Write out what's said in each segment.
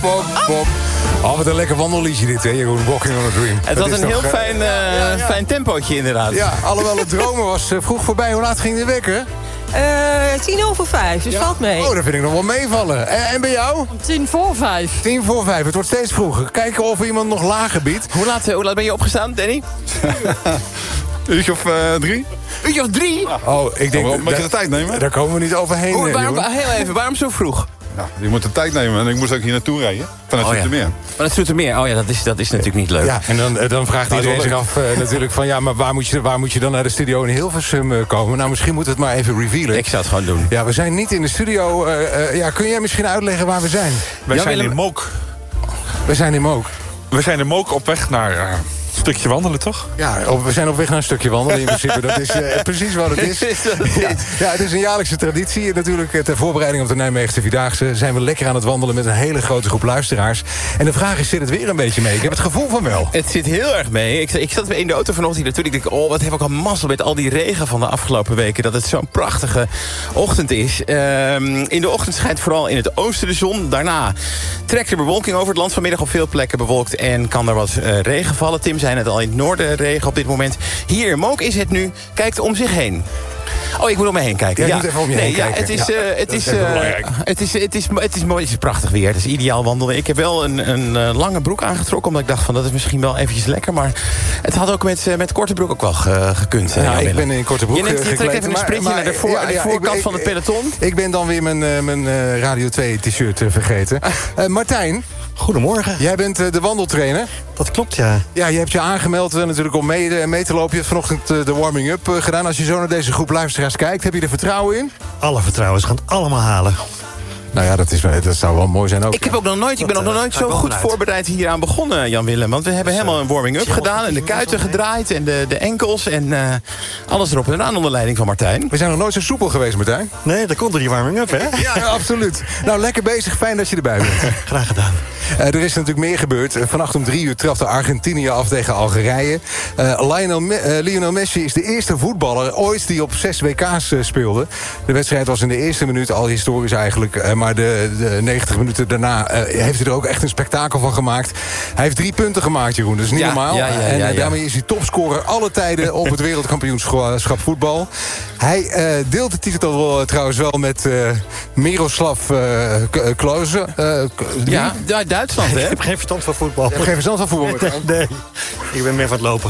pop, pop. Oh, wat een lekker wandelliedje dit, hè, Jeroen. Walking on a Dream. Het was een heel fijn tempootje, inderdaad. Ja, alhoewel het dromen was vroeg voorbij. Hoe laat ging de wekker? 5:10, dus valt mee. Oh, dat vind ik nog wel meevallen. En bij jou? 5:10. 5:10. Het wordt steeds vroeger. Kijken of iemand nog lager biedt. Hoe laat ben je opgestaan, Danny? Uurtje of 3? Uurtje of 3? Oh, ik denk... Moet je de tijd nemen? Daar komen we niet overheen. Waarom zo vroeg? Ja, je moet de tijd nemen en ik moest ook hier naartoe rijden. Vanuit Zoetermeer. Vanuit Zoetermeer, oh ja, dat is natuurlijk niet leuk. Ja, en dan vraagt iedereen zich af natuurlijk van... ja, maar waar moet je dan naar de studio in Hilversum komen? Nou, misschien moet het maar even revealen. Ik zou het gewoon doen. Ja, we zijn niet in de studio. Kun jij misschien uitleggen waar we zijn? Wij zijn in Mook. We zijn in Mook. We zijn in Mook op weg naar een stukje wandelen, toch? Ja, we zijn op weg naar een stukje wandelen in principe. Dat is precies wat het is. Ja, het is een jaarlijkse traditie. Natuurlijk ter voorbereiding op de Nijmeegse Vierdaagse... zijn we lekker aan het wandelen met een hele grote groep luisteraars. En de vraag is, zit het weer een beetje mee? Ik heb het gevoel van wel. Het zit heel erg mee. Ik zat in de auto vanochtend hier naartoe. Ik denk, wat heb ik al mazzel met al die regen van de afgelopen weken... dat het zo'n prachtige ochtend is. In de ochtend schijnt vooral in het oosten de zon. Daarna trekt er bewolking over het land. Vanmiddag op veel plekken bewolkt en kan er wat regen vallen. Tim zei het al, in het noorden regen op dit moment. Hier in Mook is het nu, kijkt om zich heen. Oh, ik moet om me heen kijken. Ja, moet even om je heen kijken. Het is mooi, het is prachtig weer. Het is ideaal wandelen. Ik heb wel een lange broek aangetrokken, omdat ik dacht van dat is misschien wel eventjes lekker. Maar het had ook met korte broek ook wel gekund. Ja, ik ben in korte broek gekleed. Je trekt even een sprintje naar de voorkant van het peloton. Ik ben dan weer mijn Radio 2 t-shirt vergeten. Martijn. Goedemorgen. Jij bent de wandeltrainer. Dat klopt, ja. Ja, je hebt je aangemeld natuurlijk om mee te lopen. Je hebt vanochtend de warming-up gedaan. Als je zo naar deze groep luisteraars kijkt, heb je er vertrouwen in? Alle vertrouwen, ze gaan het allemaal halen. Nou ja, dat zou wel mooi zijn ook. Ik ben nog nooit zo goed voorbereid hieraan begonnen, Jan-Willem. Want we hebben helemaal een warming-up gedaan. En de kuiten gedraaid en de enkels. En alles erop en eraan onder leiding van Martijn. We zijn nog nooit zo soepel geweest, Martijn. Nee, daar komt er die warming-up, hè? Ja, absoluut. Nou, lekker bezig. Fijn dat je erbij bent. Graag gedaan. Er is natuurlijk meer gebeurd. Vannacht om 3 uur trapte Argentinië af tegen Algerije. Lionel Messi is de eerste voetballer ooit die op 6 WK's speelde. De wedstrijd was in de eerste minuut al historisch eigenlijk. Maar de 90 minuten daarna heeft hij er ook echt een spektakel van gemaakt. Hij heeft 3 punten gemaakt, Jeroen. Dat is niet normaal. En daarmee is hij topscorer alle tijden op het wereldkampioenschap voetbal. Hij deelt de titel trouwens wel met Miroslav Klose. Ja, Duitsland, hè? Ik heb geen verstand van voetbal. Je hebt geen verstand van voetbal, Martijn? Nee, ik ben meer van het lopen.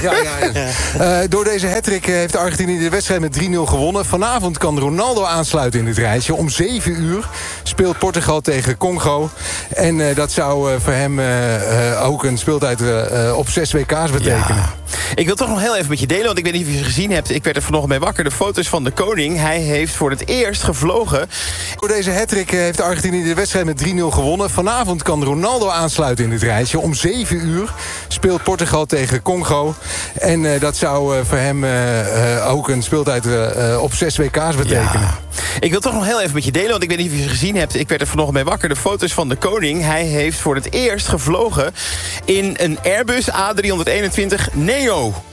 Door deze hattrick heeft Argentinië de wedstrijd met 3-0 gewonnen. Vanavond kan Ronaldo aansluiten in dit rijtje. Om 7 uur speelt Portugal tegen Congo. En dat zou voor hem ook een speeltijd op 6 WK's betekenen. Ja. Ik wil toch nog heel even met je delen, want ik weet niet of je ze gezien hebt. Ik werd er vanochtend mee wakker. De foto's van de koning. Hij heeft voor het eerst gevlogen. Door deze hattrick heeft Argentinië de wedstrijd met 3-0 gewonnen. Vanavond kan Ronaldo aansluiten in dit rijtje. Om 7 uur speelt Portugal tegen Congo. En dat zou voor hem ook een speeltijd op 6 WK's betekenen. Ja. Ik wil toch nog heel even met je delen, want ik weet niet of je ze gezien hebt. Ik werd er vanochtend mee wakker. De foto's van de koning. Hij heeft voor het eerst gevlogen in een Airbus A321 Neo.